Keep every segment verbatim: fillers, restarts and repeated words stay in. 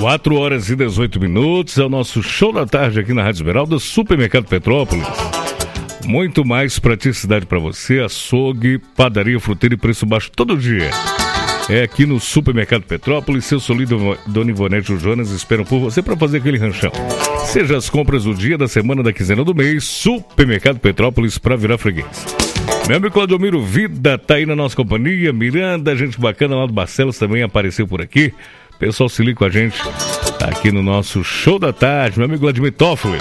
quatro horas e dezoito minutos, é o nosso show da tarde aqui na Rádio Esmeralda, Supermercado Petrópolis. Muito mais praticidade para você, açougue, padaria, fruteira e preço baixo todo dia. É aqui no Supermercado Petrópolis, seu solido Dona Ivonete e o Jonas esperam por você para fazer aquele ranchão. Seja as compras do dia, da semana, da quinzena do mês, Supermercado Petrópolis para virar freguês. Meu amigo Claudomiro Vida tá aí na nossa companhia, Miranda, gente bacana lá do Barcelos também apareceu por aqui. Pessoal, se liga com a gente aqui no nosso show da tarde. Meu amigo Vladimir Toffoli.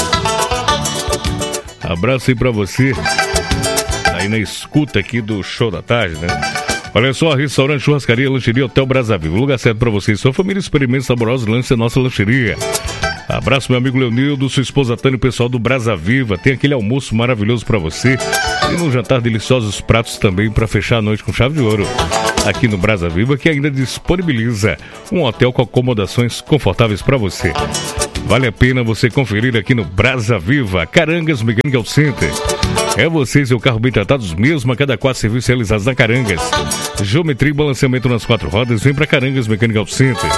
Abraço aí pra você. Aí na escuta aqui do show da tarde, né? Olha só, restaurante, churrascaria, lancheria, Hotel Brasa Viva. Lugar certo pra você e sua família. Experimente saborosos lanches da nossa lancheria. Abraço, meu amigo Leonildo, sua esposa Tânia, o pessoal do Brasa Viva. Tem aquele almoço maravilhoso pra você. E num jantar deliciosos pratos também pra fechar a noite com chave de ouro. Aqui no Brasa Viva, que ainda disponibiliza um hotel com acomodações confortáveis para você. Vale a pena você conferir aqui no Brasa Viva, Carangas Mecânica Center. É você e seu carro bem tratados mesmo a cada quatro serviços realizados na Carangas. Geometria e balanceamento nas quatro rodas, vem para Carangas Mecânica Center.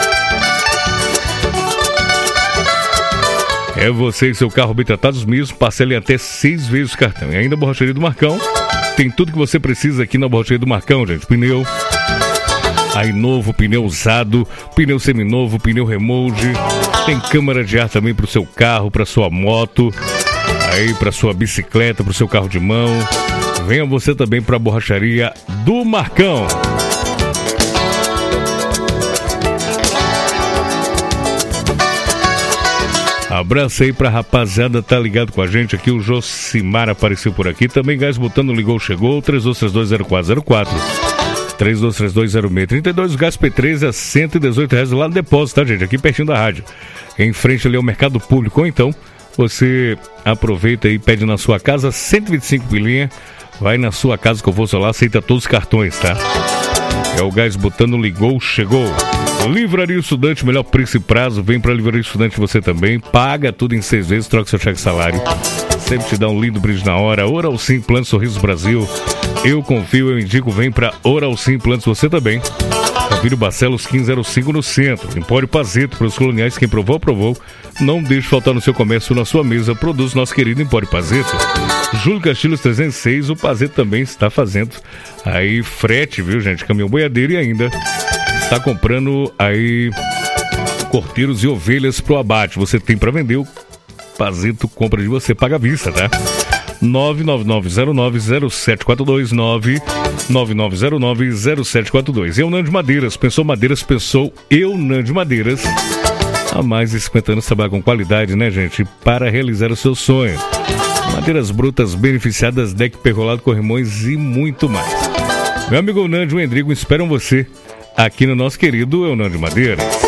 É você e seu carro bem tratados mesmo, parcelem até seis vezes o cartão. E ainda a borracharia do Marcão. Tem tudo que você precisa aqui na borracharia do Marcão, gente. Pneu, aí novo, pneu usado, pneu seminovo, pneu remold. Tem câmara de ar também pro seu carro, pra sua moto, aí pra sua bicicleta, pro seu carro de mão. Venha você também pra borracharia do Marcão. Abraço aí pra rapaziada, tá ligado com a gente aqui, o Josimar apareceu por aqui, também Gás Botando ligou, chegou, três dois três dois zero quatro zero quatro, três dois três dois zero seis três dois, Gás P três é cento e dezoito reais lá no depósito, tá gente, aqui pertinho da rádio, em frente ali ao Mercado Público, ou então você aproveita e pede na sua casa, cento e vinte e cinco pilinha, vai na sua casa que eu vou lá, aceita todos os cartões, tá? É o Gás Botando ligou, chegou. Livraria Estudante, melhor preço e prazo. Vem pra Livraria Estudante você também. Paga tudo em seis vezes, troca seu cheque salário. Sempre te dá um lindo brinde na hora. Oral Sim Implantes Sorrisos Brasil. Eu confio, eu indico, vem pra Oral Sim Implantes você também. Cavilho Barcelos quinze zero cinco no centro. Empório Pazeto, para os coloniais, quem provou, provou. Não deixe faltar no seu comércio, na sua mesa. Produz nosso querido Empório Pazeto. Júlio Castilhos trezentos e seis, o Pazeto também está fazendo aí frete, viu gente? Caminhão boiadeiro e ainda está comprando aí corteiros e ovelhas pro abate. Você tem para vender, o Pazeto compra de você, paga à vista, tá? nove nove nove zero nove zero sete quatro dois, nove nove nove zero nove zero sete quatro dois. Eunand Madeiras, pensou Madeiras, pensou Eunand Madeiras. Há mais de cinquenta anos trabalha com qualidade, né gente? Para realizar o seu sonho. Madeiras brutas beneficiadas, deck pergolado, corrimões e muito mais. Meu amigo Eunand e o Endrigo esperam você aqui no nosso querido Eunand Madeiras.